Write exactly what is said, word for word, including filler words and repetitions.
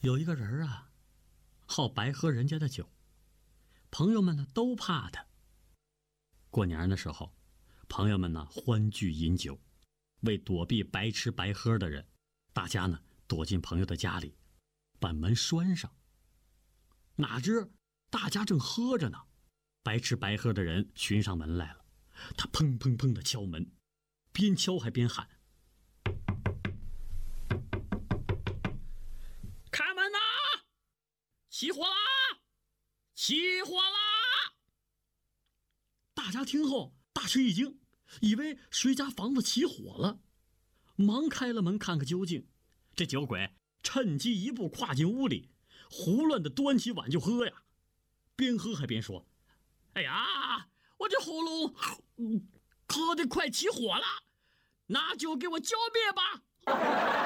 有一个人啊，好白喝人家的酒，朋友们呢都怕他。过年的时候，朋友们呢欢聚饮酒，为躲避白吃白喝的人，大家呢躲进朋友的家里，把门拴上。哪知大家正喝着呢，白吃白喝的人寻上门来了，他砰砰砰地敲门，边敲还边喊：开门呐！起火啦！起火啦！大家听后大吃一惊，以为谁家房子起火了，忙开了门看个究竟。这酒鬼趁机一步跨进屋里，胡乱的端起碗就喝呀，边喝还边说：哎呀，我这喉咙咳得快起火了，拿酒给我浇灭吧。